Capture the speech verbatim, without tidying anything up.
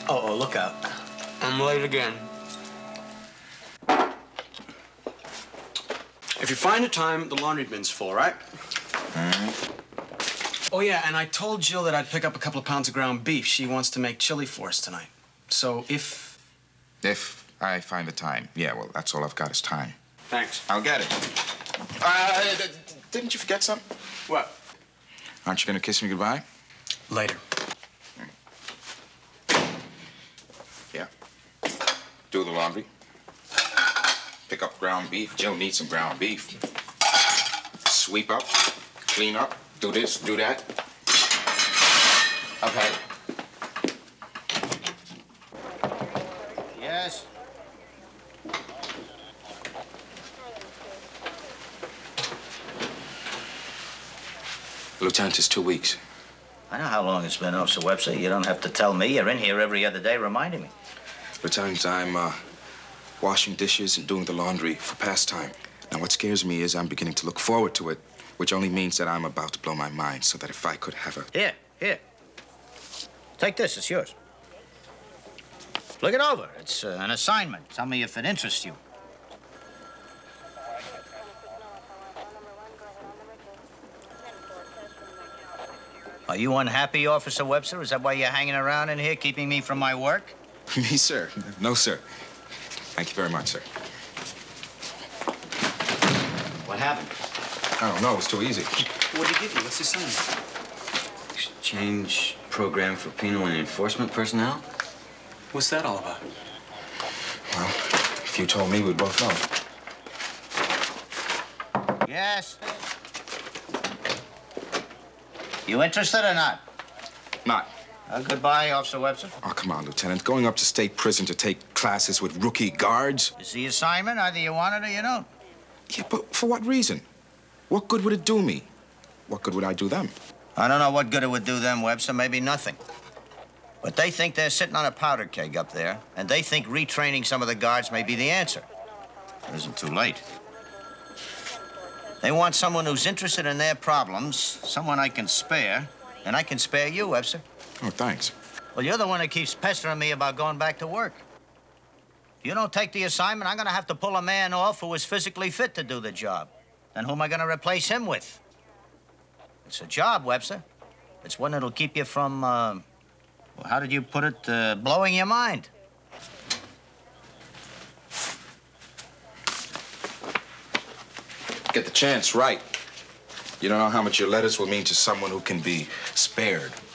Oh, oh, look out. I'm late again. If you find a time, the laundry bin's full, right? Mm-hmm. Oh, yeah, and I told Jill that I'd pick up a couple of pounds of ground beef. She wants to make chili for us tonight. So if... If I find the time. Yeah, well, that's all I've got is time. Thanks. I'll get it. Uh, didn't you forget something? What? Aren't you gonna kiss me goodbye? Later. Yeah. Do the laundry. Pick up ground beef. Jill needs some ground beef. Sweep up. Clean up. Do this, do that. Okay. Yes? Lieutenant, it's two weeks. I know how long it's been, Officer Webster. You don't have to tell me. You're in here every other day reminding me. Lieutenant, I'm uh, washing dishes and doing the laundry for pastime. Now, what scares me is I'm beginning to look forward to it, which only means that I'm about to blow my mind, so that if I could have a... Here, here. Take this. It's yours. Look it over. It's uh, an assignment. Tell me if it interests you. Are you unhappy, Officer Webster? Is that why you're hanging around in here, keeping me from my work? Me, sir? No, sir. Thank you very much, sir. What happened? I don't know. It was too easy. What'd he give you? What's his sign? Exchange program for penal and enforcement personnel? What's that all about? Well, if you told me, we'd both know. Yes? You interested or not? Not. Uh, goodbye, Officer Webster. Oh, come on, Lieutenant. Going up to state prison to take classes with rookie guards? It's the assignment. Either you want it or you don't. Yeah, but for what reason? What good would it do me? What good would I do them? I don't know what good it would do them, Webster. Maybe nothing. But they think they're sitting on a powder keg up there, and they think retraining some of the guards may be the answer. It isn't too late. They want someone who's interested in their problems, someone I can spare, and I can spare you, Webster. Oh, thanks. Well, you're the one that keeps pestering me about going back to work. If you don't take the assignment, I'm gonna have to pull a man off who is physically fit to do the job. Then who am I gonna replace him with? It's a job, Webster. It's one that'll keep you from, uh, well, how did you put it, uh, blowing your mind. Get the chance right. You don't know how much your letters will mean to someone who can be spared.